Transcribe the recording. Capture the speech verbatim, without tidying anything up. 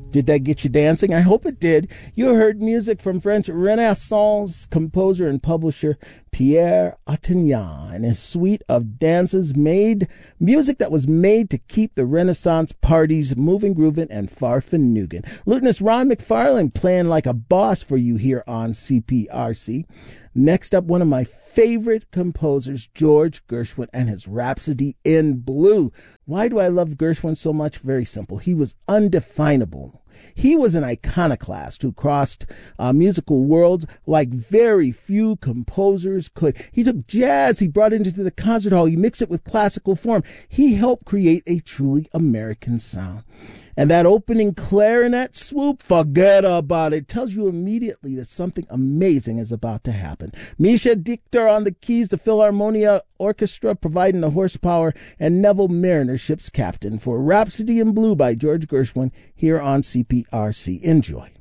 Did that get you dancing? I hope it did. You heard music from French Renaissance composer and publisher Pierre Attignan and his suite of dances made, music that was made to keep the Renaissance parties moving, grooving, and farfignugan. Lutenist Ron McFarlane playing like a boss for you here on C P R C. Next up, one of my favorite composers, George Gershwin, and his Rhapsody in Blue. Why do I love Gershwin so much? Very simple. He was undefinable. He was an iconoclast who crossed uh, musical worlds like very few composers could. He took jazz, he brought it into the concert hall, he mixed it with classical form. He helped create a truly American sound. And that opening clarinet swoop, forget about it. Tells you immediately that something amazing is about to happen. Misha Dikter on the keys, the Philharmonia Orchestra providing the horsepower, and Neville Mariner, ship's captain, for Rhapsody in Blue by George Gershwin here on C P R C. Enjoy.